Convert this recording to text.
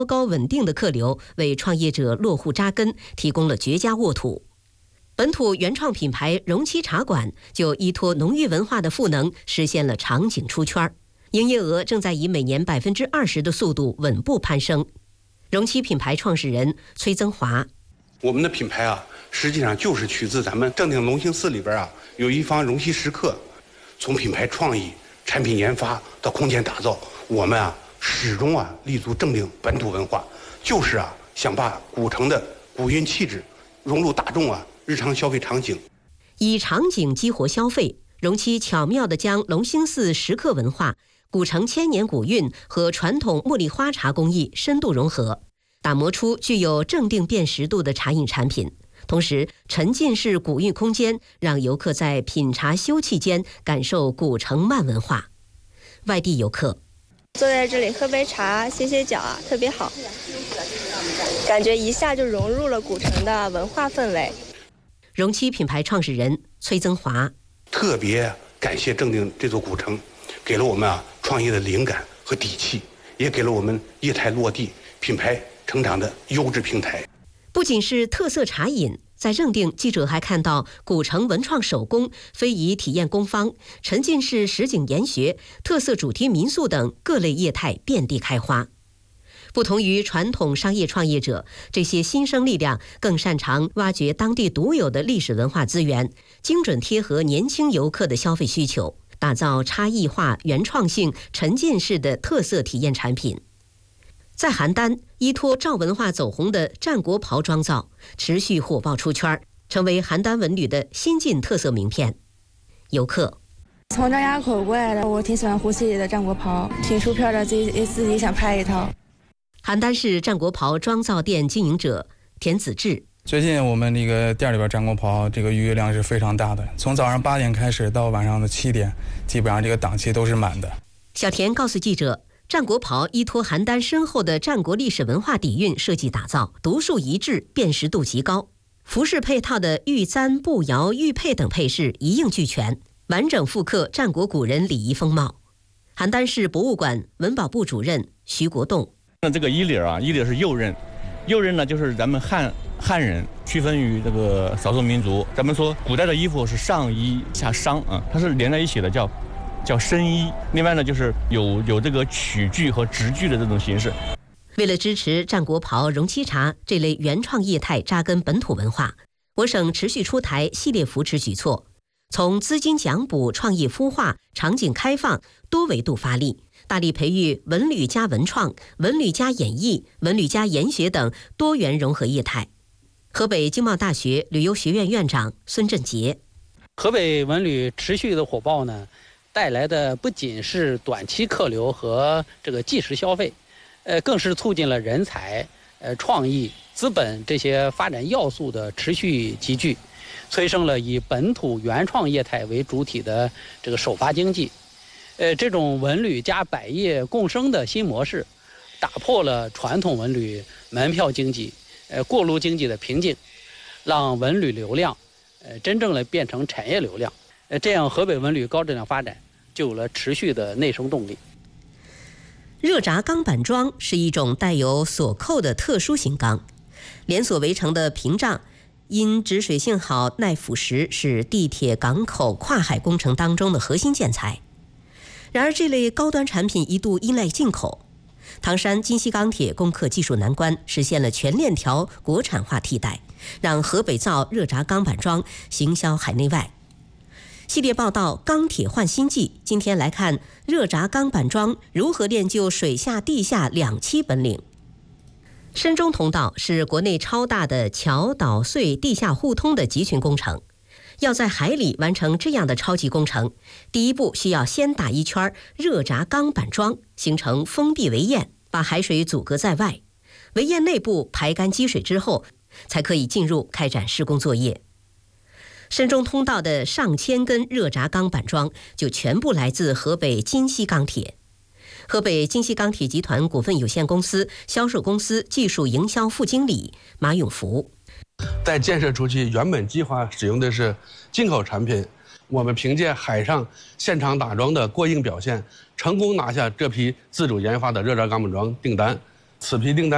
高稳定的客流，为创业者落户扎根提供了绝佳沃土。本土原创品牌容七茶馆就依托浓郁文化的赋能，实现了场景出圈，营业额正在以每年20%的速度稳步攀升。容七品牌创始人崔增华： 我们的品牌实际上就是取自咱们正定隆兴寺里边有一方容七食客，从品牌创意、产品研发到空间打造，我们始终立足正定本土文化，就是想把古城的古韵气质融入大众日常消费场景， 以场景激活消费。容七巧妙地将隆兴寺食客文化、古城千年古韵和传统茉莉花茶工艺深度融合，打磨出具有正定辨识度的茶饮产品。同时，沉浸式古韵空间让游客在品茶休憩间感受古城慢文化。外地游客坐在这里喝杯茶、歇歇脚特别好，感觉一下就融入了古城的文化氛围。 容七品牌创始人崔增华： 特别感谢正定这座古城，给了我们创业的灵感和底气，也给了我们业态落地、品牌成长的优质平台。 不仅是特色茶饮，在正定，记者还看到古城文创手工、非遗体验工坊、沉浸式实景研学、特色主题民宿等各类业态遍地开花。不同于传统商业创业者，这些新生力量更擅长挖掘当地独有的历史文化资源，精准贴合年轻游客的消费需求，打造差异化、原创性、沉浸式的特色体验产品。在邯郸，依托赵文化走红的战国袍妆造持续火爆出圈，成为邯郸文旅的新晋特色名片。游客： 从张家口过来的，我挺喜欢胡系列的战国袍，挺出片的，自己想拍一套。 邯郸市战国袍妆造店经营者田子志： 最近我们那个店里边战国袍这个预约量是非常大的，从早上8点开始到晚上的7点，基本上这个档期都是满的。 小田告诉记者，战国袍依托邯郸深厚的战国历史文化底蕴设计打造，独树一帜，辨识度极高。服饰配套的玉簪、步摇、玉佩等配饰一应俱全，完整复刻战国古人礼仪风貌。邯郸市博物馆文保部主任徐国栋： 那这个衣领衣领是右衽，右衽呢就是咱们汉人区分于这个少数民族。咱们说古代的衣服是上衣下裳它是连在一起的，叫深衣。另外呢，就是有这个曲裾和直裾的这种形式。 为了支持战国袍、容七茶这类原创业态扎根本土文化，我省持续出台系列扶持举措，从资金奖补、创业孵化、场景开放多维度发力，大力培育文旅加文创、文旅加演艺、文旅加研学等多元融合业态。河北经贸大学旅游学院院长孙振杰： 河北文旅持续的火爆呢，带来的不仅是短期客流和这个即时消费，更是促进了人才、创意、资本这些发展要素的持续集聚，催生了以本土原创业态为主体的这个首发经济。这种文旅加百业共生的新模式，打破了传统文旅门票经济、过路经济的瓶颈，让文旅流量，真正的变成产业流量。这样河北文旅高质量发展就有了持续的内生动力。 热轧钢板桩是一种带有锁扣的特殊型钢，连锁围成的屏障因止水性好、耐腐蚀，是地铁、港口、跨海工程当中的核心建材。然而，这类高端产品一度依赖进口。唐山金锡钢铁攻克技术难关，实现了全链条国产化替代，让河北造热轧钢板桩行销海内外。系列报道《钢铁换新纪》，今天来看热轧钢板桩如何练就水下地下两栖本领。深中通道是国内超大的桥岛隧地下互通的集群工程。要在海里完成这样的超级工程，第一步需要先打一圈热轧钢板桩，形成封闭围堰，把海水阻隔在外。围堰内部排干积水之后，才可以进入开展施工作业。深中通道的上千根热轧钢板桩就全部来自河北金锡钢铁。河北金锡钢铁集团股份有限公司销售公司技术营销副经理马永福： 在建设初期，原本计划使用的是进口产品，我们凭借海上现场打桩的过硬表现，成功拿下这批自主研发的热轧钢板桩订单。此批订单